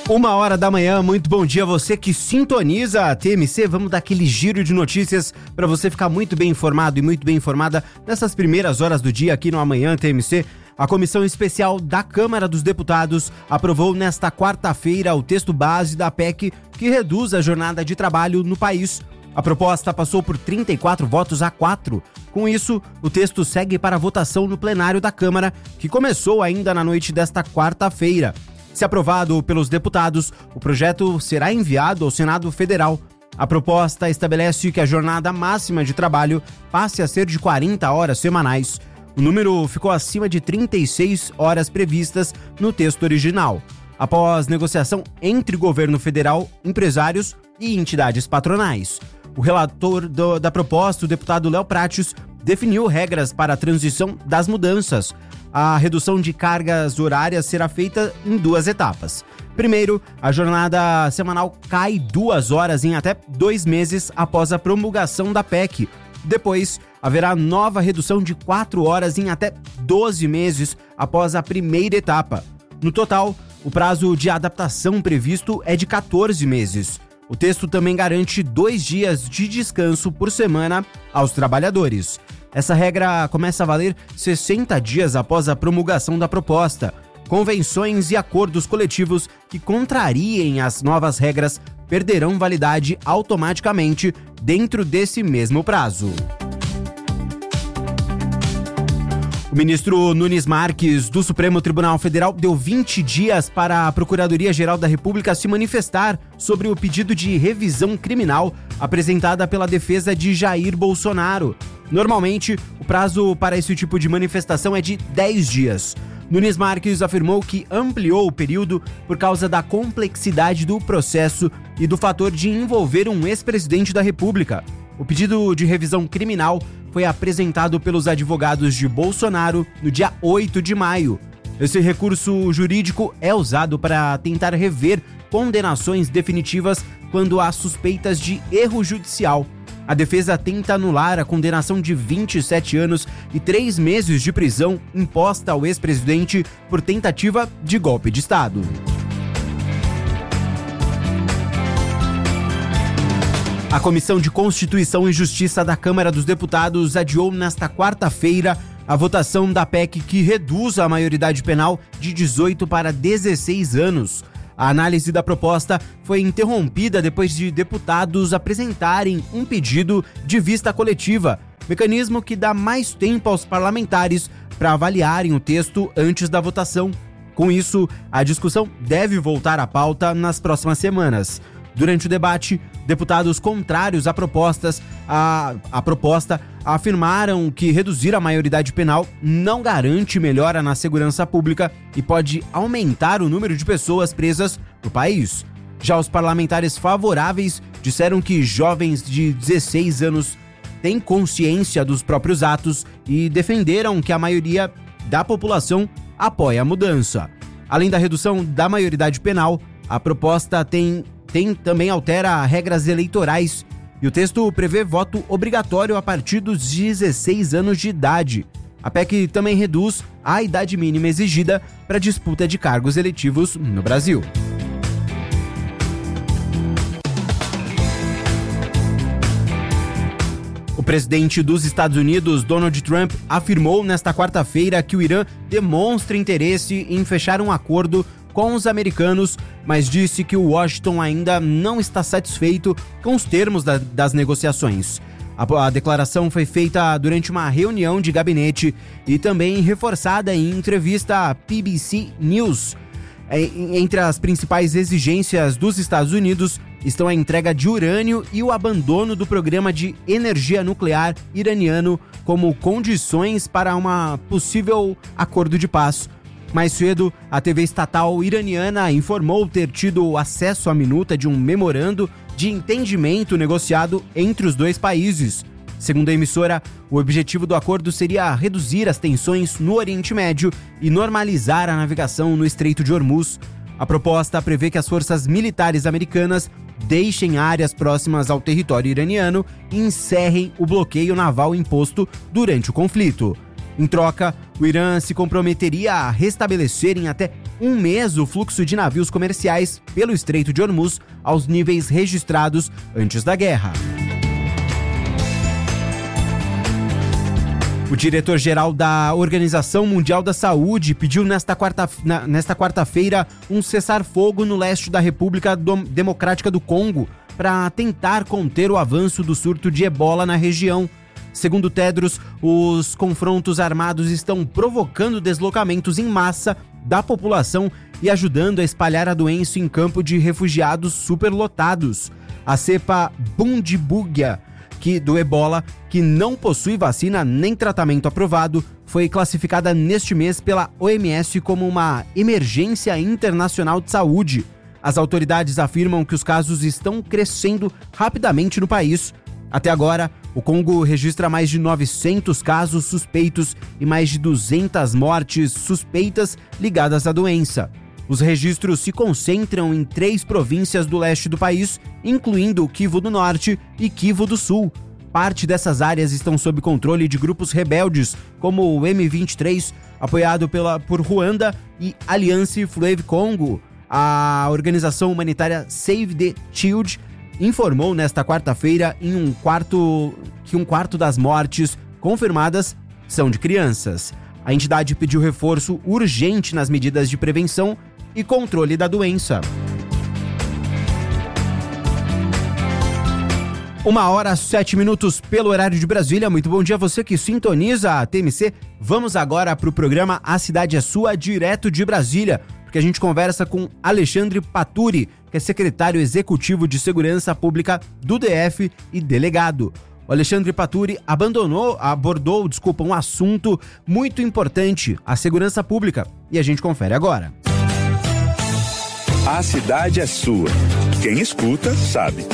1h da manhã, muito bom dia a você que sintoniza a TMC. Vamos dar aquele giro de notícias para você ficar muito bem informado e muito bem informada nessas primeiras horas do dia aqui no Amanhã TMC. A Comissão Especial da Câmara dos Deputados aprovou nesta quarta-feira o texto base da PEC que reduz a jornada de trabalho no país. A proposta passou por 34 votos a 4. Com isso, o texto segue para a votação no plenário da Câmara, que começou ainda na noite desta quarta-feira. Se aprovado pelos deputados, o projeto será enviado ao Senado Federal. A proposta estabelece que a jornada máxima de trabalho passe a ser de 40 horas semanais. O número ficou acima de 36 horas previstas no texto original. Após negociação entre governo federal, empresários e entidades patronais. O relator da proposta, o deputado Léo Prates, definiu regras para a transição das mudanças. A redução de cargas horárias será feita em 2 etapas. Primeiro, a jornada semanal cai 2 horas em até 2 meses após a promulgação da PEC. Depois, haverá nova redução de 4 horas em até 12 meses após a primeira etapa. No total, o prazo de adaptação previsto é de 14 meses. O texto também garante 2 dias de descanso por semana aos trabalhadores. Essa regra começa a valer 60 dias após a promulgação da proposta. Convenções e acordos coletivos que contrariem as novas regras perderão validade automaticamente dentro desse mesmo prazo. O ministro Nunes Marques, do Supremo Tribunal Federal, deu 20 dias para a Procuradoria-Geral da República se manifestar sobre o pedido de revisão criminal apresentada pela defesa de Jair Bolsonaro. Normalmente, o prazo para esse tipo de manifestação é de 10 dias. Nunes Marques afirmou que ampliou o período por causa da complexidade do processo e do fator de envolver um ex-presidente da República. O pedido de revisão criminal foi apresentado pelos advogados de Bolsonaro no dia 8 de maio. Esse recurso jurídico é usado para tentar rever condenações definitivas quando há suspeitas de erro judicial. A defesa tenta anular a condenação de 27 anos e 3 meses de prisão imposta ao ex-presidente por tentativa de golpe de Estado. A Comissão de Constituição e Justiça da Câmara dos Deputados adiou nesta quarta-feira a votação da PEC que reduz a maioridade penal de 18 para 16 anos. A análise da proposta foi interrompida depois de deputados apresentarem um pedido de vista coletiva, mecanismo que dá mais tempo aos parlamentares para avaliarem o texto antes da votação. Com isso, a discussão deve voltar à pauta nas próximas semanas. Durante o debate, deputados contrários à proposta afirmaram que reduzir a maioridade penal não garante melhora na segurança pública e pode aumentar o número de pessoas presas no país. Já os parlamentares favoráveis disseram que jovens de 16 anos têm consciência dos próprios atos e defenderam que a maioria da população apoia a mudança. Além da redução da maioridade penal, a proposta também altera regras eleitorais e o texto prevê voto obrigatório a partir dos 16 anos de idade. A PEC também reduz a idade mínima exigida para disputa de cargos eletivos no Brasil. O presidente dos Estados Unidos, Donald Trump, afirmou nesta quarta-feira que o Irã demonstra interesse em fechar um acordo com os americanos, mas disse que o Washington ainda não está satisfeito com os termos das negociações. A declaração foi feita durante uma reunião de gabinete e também reforçada em entrevista à PBC News. Entre as principais exigências dos Estados Unidos estão a entrega de urânio e o abandono do programa de energia nuclear iraniano como condições para um possível acordo de paz. Mais cedo, a TV estatal iraniana informou ter tido acesso à minuta de um memorando de entendimento negociado entre os dois países. Segundo a emissora, o objetivo do acordo seria reduzir as tensões no Oriente Médio e normalizar a navegação no Estreito de Hormuz. A proposta prevê que as forças militares americanas deixem áreas próximas ao território iraniano e encerrem o bloqueio naval imposto durante o conflito. Em troca, o Irã se comprometeria a restabelecer em até um mês o fluxo de navios comerciais pelo Estreito de Hormuz aos níveis registrados antes da guerra. O diretor-geral da Organização Mundial da Saúde pediu nesta quarta-feira um cessar-fogo no leste da República Democrática do Congo para tentar conter o avanço do surto de ebola na região. Segundo Tedros, os confrontos armados estão provocando deslocamentos em massa da população e ajudando a espalhar a doença em campo de refugiados superlotados. A cepa Bundibugyo do ebola, que não possui vacina nem tratamento aprovado, foi classificada neste mês pela OMS como uma emergência internacional de saúde. As autoridades afirmam que os casos estão crescendo rapidamente no país. Até agora, o Congo registra mais de 900 casos suspeitos e mais de 200 mortes suspeitas ligadas à doença. Os registros se concentram em 3 províncias do leste do país, incluindo Kivu do Norte e Kivu do Sul. Parte dessas áreas estão sob controle de grupos rebeldes, como o M23, apoiado por Ruanda, e Alliance Fleuve Congo. A organização humanitária Save the Children informou nesta quarta-feira que um quarto das mortes confirmadas são de crianças. A entidade pediu reforço urgente nas medidas de prevenção e controle da doença. 1h07 pelo horário de Brasília. Muito bom dia a você que sintoniza a TMC. Vamos agora para o programa A Cidade é Sua, direto de Brasília, porque a gente conversa com Alexandre Paturi, que é secretário executivo de Segurança Pública do DF e delegado. O Alexandre Paturi abordou um assunto muito importante, a segurança pública, e a gente confere agora. A cidade é sua. Quem escuta, sabe.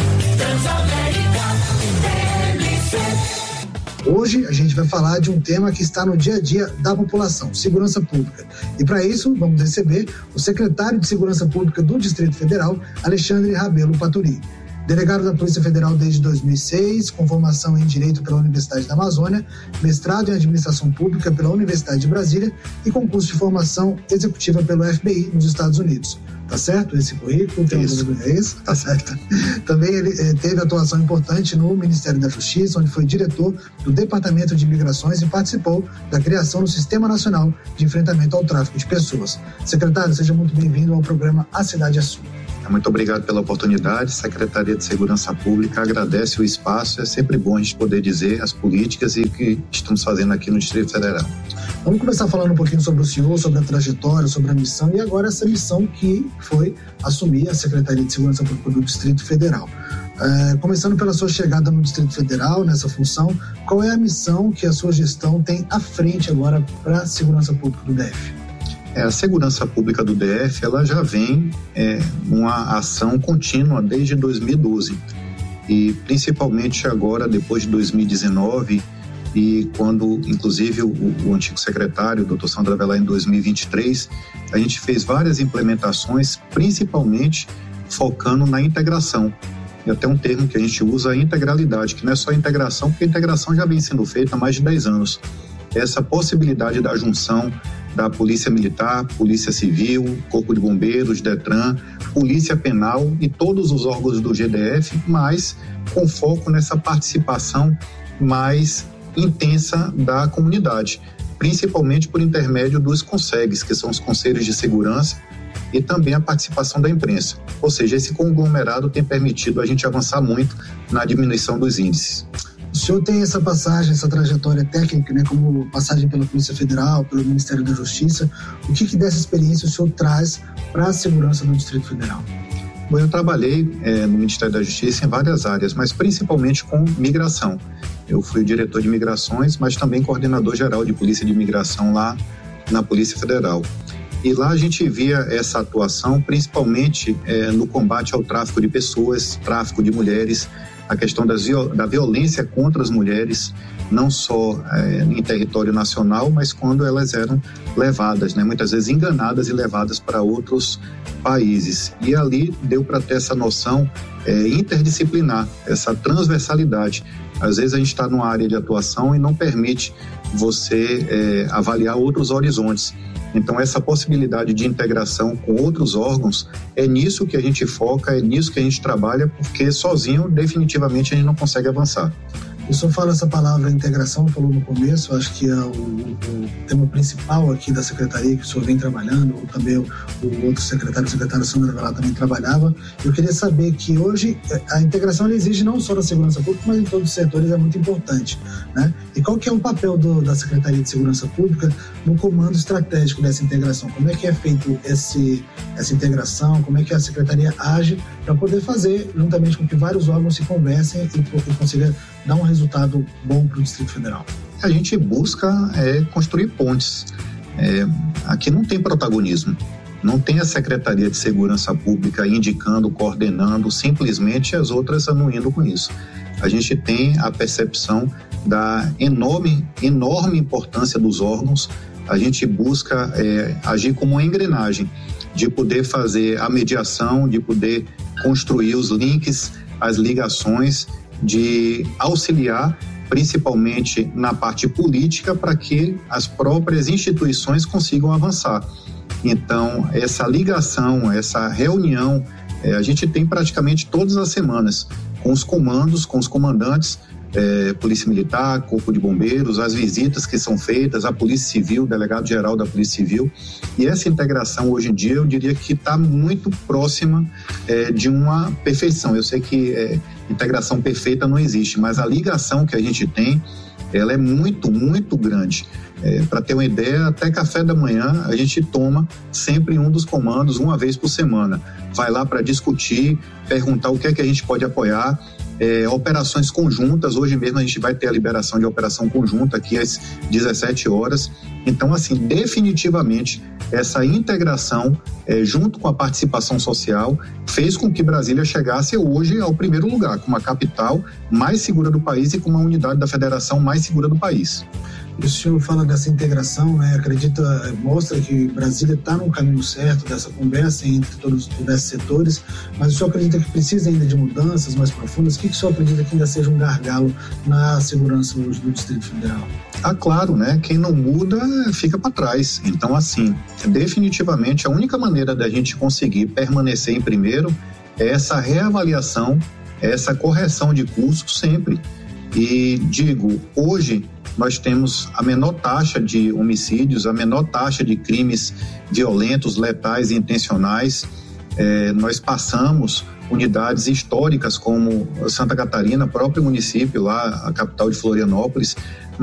Hoje a gente vai falar de um tema que está no dia a dia da população, segurança pública. E para isso vamos receber o secretário de Segurança Pública do Distrito Federal, Alexandre Rabelo Paturi. Delegado da Polícia Federal desde 2006, com formação em Direito pela Universidade da Amazônia, mestrado em Administração Pública pela Universidade de Brasília e concurso de formação executiva pelo FBI nos Estados Unidos. Tá certo esse currículo? É isso? Tá certo. Também ele teve atuação importante no Ministério da Justiça, onde foi diretor do Departamento de Imigrações e participou da criação do Sistema Nacional de Enfrentamento ao Tráfico de Pessoas. Secretário, seja muito bem-vindo ao programa A Cidade é Sua. Muito obrigado pela oportunidade. Secretaria de Segurança Pública agradece o espaço. É sempre bom a gente poder dizer as políticas e o que estamos fazendo aqui no Distrito Federal. Vamos começar falando um pouquinho sobre o senhor, sobre a trajetória, sobre a missão e agora essa missão que foi assumir a Secretaria de Segurança Pública do Distrito Federal. Começando pela sua chegada no Distrito Federal, nessa função, qual é a missão que a sua gestão tem à frente agora para a Segurança Pública do DF? A Segurança Pública do DF ela já vem uma ação contínua desde 2012 e principalmente agora, depois de 2019 e quando, inclusive, o antigo secretário, o Dr. Sandro Avelar, em 2023, a gente fez várias implementações, principalmente focando na integração. E até um termo que a gente usa, a integralidade, que não é só integração, porque a integração já vem sendo feita há mais de 10 anos. Essa possibilidade da junção da Polícia Militar, Polícia Civil, Corpo de Bombeiros, Detran, Polícia Penal e todos os órgãos do GDF, mas com foco nessa participação mais intensa da comunidade, principalmente por intermédio dos CONSEGs, que são os Conselhos de Segurança, e também a participação da imprensa. Ou seja, esse conglomerado tem permitido a gente avançar muito na diminuição dos índices. O senhor tem essa passagem, essa trajetória técnica, né, como passagem pela Polícia Federal, pelo Ministério da Justiça. O que dessa experiência o senhor traz para a segurança no Distrito Federal? Bom, eu trabalhei no Ministério da Justiça em várias áreas, mas principalmente com migração. Eu fui diretor de migrações, mas também coordenador geral de Polícia de Imigração lá na Polícia Federal. E lá a gente via essa atuação principalmente no combate ao tráfico de pessoas, tráfico de mulheres, a questão da violência contra as mulheres, não só em território nacional, mas quando elas eram levadas, né, muitas vezes enganadas e levadas para outros países. E ali deu para ter essa noção interdisciplinar, essa transversalidade Às vezes a gente está numa área de atuação e não permite você avaliar outros horizontes. Então, essa possibilidade de integração com outros órgãos, é nisso que a gente foca, é nisso que a gente trabalha, porque sozinho, definitivamente, a gente não consegue avançar. O senhor fala essa palavra integração, falou no começo, acho que é o tema principal aqui da secretaria que o senhor vem trabalhando, ou também o outro secretário, o secretário Sandro Avelar também trabalhava. Eu queria saber que hoje a integração ela exige não só da segurança pública, mas em todos os setores é muito importante, né? E qual que é o papel da Secretaria de Segurança Pública no comando estratégico dessa integração? Como é que é feito essa integração? Como é que a Secretaria age para poder fazer, juntamente com que vários órgãos se conversem e consiga dar um resultado bom para o Distrito Federal? A gente busca construir pontes. Aqui não tem protagonismo, não tem a Secretaria de Segurança Pública indicando, coordenando, simplesmente as outras anuindo com isso. A gente tem a percepção da enorme importância dos órgãos. A gente busca agir como uma engrenagem, de poder fazer a mediação, de poder construir os links, as ligações, de auxiliar principalmente na parte política para que as próprias instituições consigam avançar. Então, essa ligação, essa reunião, a gente tem praticamente todas as semanas com os comandos, com os comandantes, Polícia Militar, Corpo de Bombeiros, as visitas que são feitas, a Polícia Civil, Delegado-Geral da Polícia Civil, e essa integração hoje em dia eu diria que está muito próxima de uma perfeição. Eu sei que integração perfeita não existe, mas a ligação que a gente tem, ela é muito, muito grande. Para ter uma ideia, até café da manhã a gente toma sempre um dos comandos uma vez por semana. Vai lá para discutir, perguntar o que é que a gente pode apoiar. Operações conjuntas, hoje mesmo a gente vai ter a liberação de operação conjunta aqui às 17 horas. Então, assim, definitivamente essa integração junto com a participação social fez com que Brasília chegasse hoje ao primeiro lugar, com uma capital mais segura do país e com uma unidade da federação mais segura do país. O senhor fala dessa integração, né? Mostra que Brasília está no caminho certo dessa conversa entre todos os diversos setores, mas o senhor acredita que precisa ainda de mudanças mais profundas? O que o senhor acredita que ainda seja um gargalo na segurança hoje do Distrito Federal? Claro, né? Quem não muda fica para trás. Então, assim, definitivamente a única maneira da gente conseguir permanecer em primeiro é essa reavaliação, essa correção de curso sempre. E digo, hoje nós temos a menor taxa de homicídios, a menor taxa de crimes violentos, letais e intencionais. Nós passamos unidades históricas como Santa Catarina, próprio município lá, a capital de Florianópolis.